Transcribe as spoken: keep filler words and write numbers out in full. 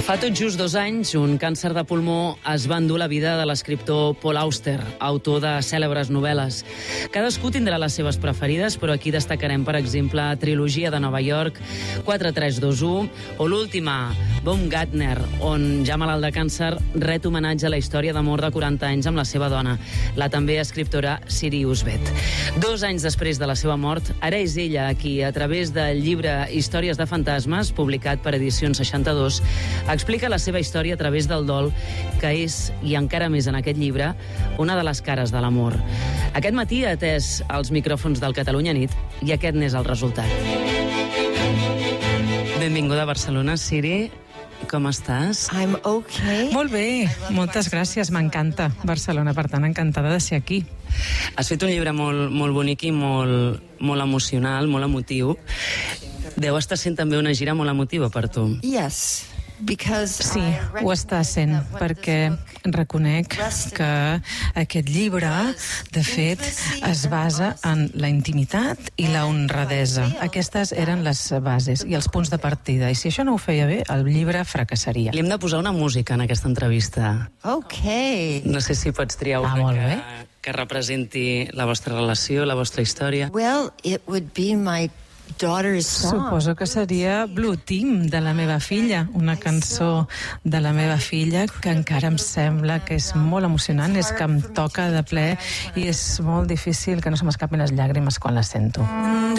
Fa tot just dos anys, un càncer de pulmó es va endur la vida de l'escriptor Paul Auster, autor de cèlebres novel·les. Cadascú tindrà les seves preferides, però aquí destacarem, per exemple, Trilogia de Nova York, quatre tres dos u, o l'última, Baumgartner, on, ja malalt de càncer, ret homenatge a la història d'amor de quaranta anys amb la seva dona, la també escriptora Siri Husbeth. Dos anys després de la seva mort, ara és ella qui, a través del llibre Històries de fantasmes, publicat per Edicions seixanta-dos, explica la seva història a través del dol, que és, i encara més en aquest llibre, una de les cares de l'amor. Aquest matí ha atès els micròfons del Catalunya Nit i aquest n'és el resultat. Benvinguda a Barcelona, Siri. Com estàs? I'm okay. Molt bé, moltes gràcies, m'encanta Barcelona, per tant, encantada de ser aquí. Has fet un llibre molt, molt bonic i molt, molt emocional, molt emotiu. Deu estar sent també una gira molt emotiva per tu. Yes. Because Sí, ho està sent, perquè reconec que aquest llibre, de fet, es basa en la intimitat i la honradesa. Aquestes eren les bases i els punts de partida. I si això no ho feia bé, el llibre fracassaria. Li hem de posar una música en aquesta entrevista. Okay. No sé si pots triar una Ah, molt que, bé. que representi la vostra relació, la vostra història. Well, it would be my daughter's song. Suposo que seria Blue Team, de la meva filla, una cançó de la meva filla que encara em sembla que és molt emocionant, és que em toca de ple i és molt difícil que no se m'escapin les llàgrimes quan la sento.